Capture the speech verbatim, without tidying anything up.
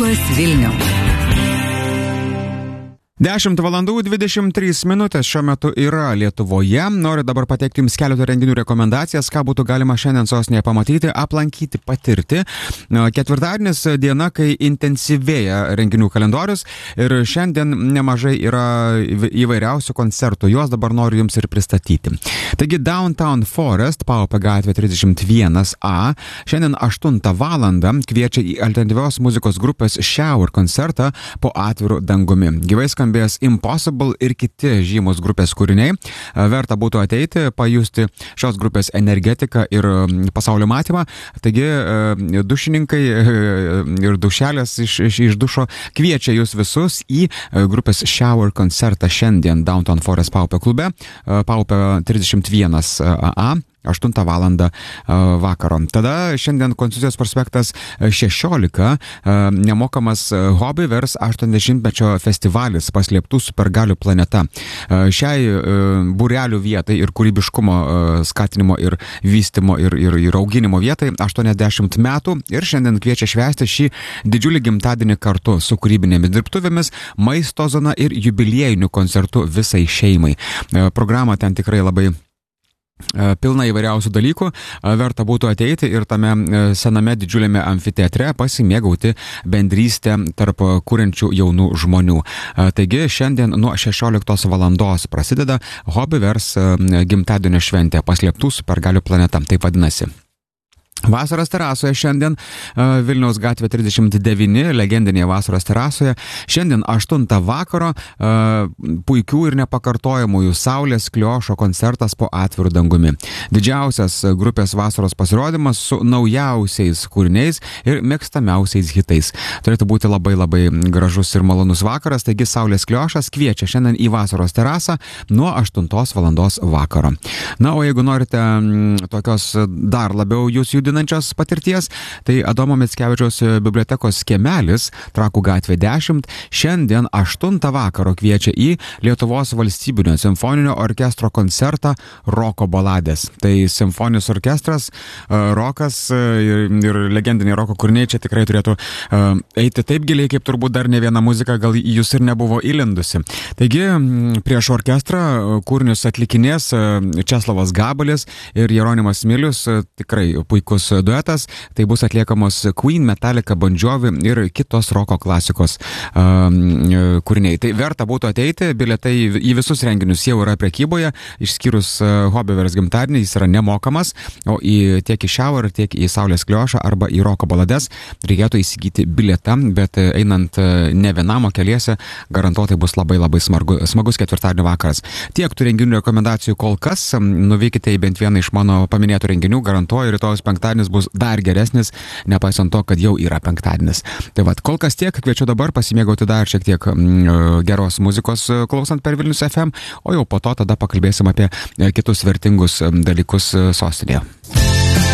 Labas Vilniau. dešimt valandų dvidešimt trys minutės šiuo metu yra Lietuvoje. Noriu dabar pateikti Jums keletą renginių rekomendacijas, ką būtų galima šiandien sostinėje pamatyti, aplankyti, patirti. Ketvirtadienis diena, kai intensyvėja renginių kalendorius ir šiandien nemažai yra įvairiausių koncertų. Juos dabar noriu Jums ir pristatyti. Taigi Downtown Forest, Paupio gatvė trisdešimt vienas A, šiandien aštuntą valandą kviečia į alternatyvios muzikos grupės Shower koncertą po atviru dangumi. Gyvai skambės Impossible ir kiti žymus grupės kūriniai. Verta būtų ateiti, pajusti šios grupės energetiką ir pasaulio matymą. Taigi dušininkai ir dušelės iš, iš, iš dušo kviečia jūs visus į grupės Shower koncertą šiandien Downtown Forest Paupio klube, Paupio trisdešimt vienas A. aštuntą valandą vakaro. Tada šiandien Konstitucijos prospektas šešiolika, nemokamas Hobbyverse aštuoniasdešimtmečio festivalis paslėptų supergalių planeta. Šiai būrelių vietai ir kūrybiškumo skatinimo ir vystymo ir, ir, ir auginimo vietai aštuoniasdešimt metų ir šiandien kviečia švęsti šį didžiulį gimtadienį kartu su kūrybinėmis dirbtuvėmis, maisto zona ir jubiliejiniu koncertu visai šeimai. Programa ten tikrai labai pilna įvairiausių dalykų, verta būtų ateiti ir tame sename didžiuliame amfiteatre pasimėgauti bendrystę tarp kuriančių jaunų žmonių. Taigi šiandien nuo šešioliktos valandos prasideda Hobbyverse gimtadienio šventė paslėptų supergalių planeta, taip vadinasi. Vasaros terasoje šiandien Vilniaus gatvė trisdešimt devyni, legendinėje Vasaros terasoje. Šiandien aštuntą vakaro puikių ir nepakartojamųjų Saulės Kliošo koncertas po atviru dangumi. Didžiausias grupės vasaros pasirodymas su naujausiais kūriniais ir mėgstamiausiais hitais. Turėtų būti labai labai gražus ir malonus vakaras, taigi Saulės Kliošas kviečia šiandien į Vasaros terasą nuo aštuntos valandos vakaro. Na, o jeigu norite m, tokios dar labiau jūs judinti patirties, tai Adomo Mickevičiaus bibliotekos kiemelis, Trakų gatvė dešimt, šiandien aštuntą vakaro kviečia į Lietuvos valstybinio simfoninio orkestro koncertą Roko baladės. Tai simfoninis orkestras, rokas ir, ir legendiniai roko kūriniai čia tikrai turėtų eiti taip giliai, kaip turbūt dar ne viena muzika gal jūs ir nebuvo įlindusi. Taigi, prieš orkestrą kūrinius atlikinės Česlovas Gabalis ir Jeronimas Milius, tikrai puikus duetas, tai bus atliekamos Queen, Metallica, Bon Jovi ir kitos roko klasikos um, kūriniai. Tai verta būtų ateiti, bilietai į visus renginius jau yra prekyboje, išskyrus uh, Hobbyverse gimtadienį, jis yra nemokamas, o į, tiek į Shower, tiek į Saulės Kliošą arba į Roko balades reikėtų įsigyti bilietą, bet einant ne vienam, o keliese, garantuotai bus labai labai smagu, smagus ketvirtadienio vakaras. Tiek tų renginių rekomendacijų kol kas, nuvykite į bent vieną iš mano paminėtų renginių, garantuoju, rytojus penktadienis bus dar geresnis, nepaisant to, kad jau yra penktadienis. Tai vat, kol kas tiek, kviečiu dabar pasimėgauti dar šiek tiek mm, geros muzikos klausant per Vilnius F M, o jau po to tada pakalbėsim apie kitus vertingus dalykus sostinėje.